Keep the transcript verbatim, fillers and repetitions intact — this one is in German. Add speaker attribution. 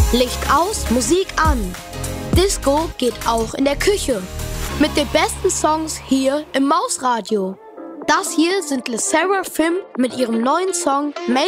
Speaker 1: Licht aus, Musik an. Disco geht auch in der Küche. Mit den besten Songs hier im Mausradio. Das hier sind LE SSERAFIM mit ihrem neuen Song Make